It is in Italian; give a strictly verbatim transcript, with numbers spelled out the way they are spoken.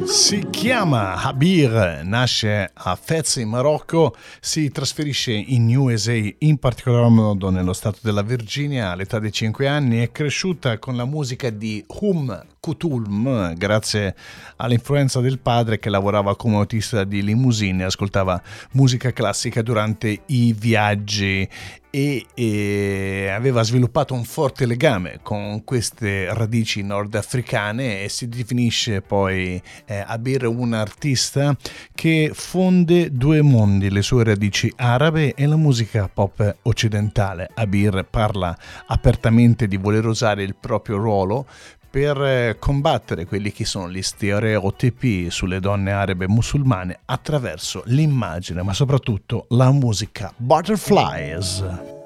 Si chiama Habir, nasce a Fez in Marocco, si trasferisce in U S A, in particolar modo nello stato della Virginia all'età di cinque anni. È cresciuta con la musica di Umm Kulthum grazie all'influenza del padre che lavorava come autista di limousine e ascoltava musica classica durante i viaggi e, e aveva sviluppato un forte legame con queste radici nordafricane e si definisce poi eh, Habir un artista che fonde due mondi, le sue radici arabe e la musica pop occidentale. Habir parla apertamente di voler usare il proprio ruolo per combattere quelli che sono gli stereotipi sulle donne arabe musulmane attraverso l'immagine, ma soprattutto la musica. Butterflies.